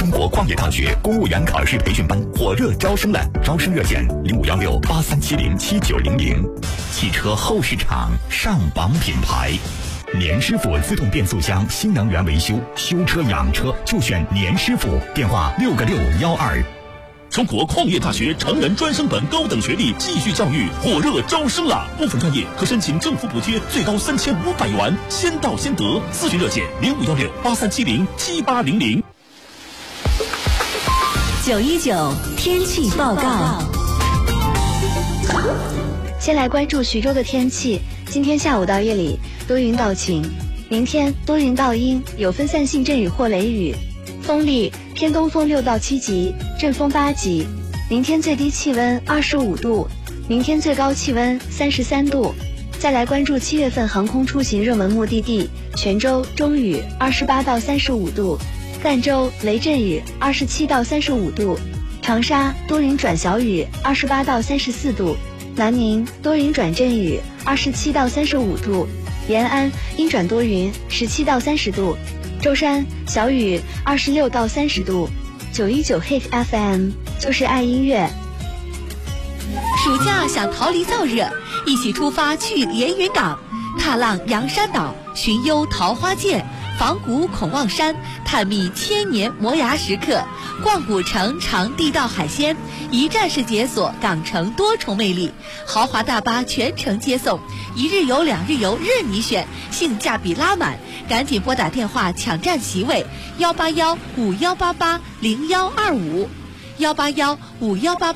中国矿业大学公务员考试培训班火热招生了，招生热线051683707900。汽车后市场上榜品牌，年师傅自动变速箱新能源维修，修车养车就选年师傅，电话6个612。 中国矿业大学成人专升本高等学历继续教育火热招生了，部分专业可申请政府补贴，最高3500元，先到先得。咨询热线051683707800。 919天气报告。 先来关注徐州的天气，今天下午到夜里多云到晴，明天多云到阴，有分散性阵雨或雷雨，风力偏东风6到7级，阵风8级。明天最低气温25度，明天最高气温33度。再来关注7月份航空出行热门目的地，泉州中雨28到35度，赣州雷阵雨27到35度，长沙多云转小雨28到34度，南宁多云转阵雨27到35度，延安阴转多云17到30度，舟山小雨26到30度。919 Hit FM 就是爱音乐。 暑假想逃离燥热，一起出发去连云港，踏浪洋山岛，寻幽桃花涧，访古孔望山，探秘千年磨牙石刻，逛古城尝地道海鲜，一站式解锁港城多重魅力，豪华大巴全程接送，一日游2日游任你选，性价比拉满，赶紧拨打电话抢占席位，18151880125，1815188。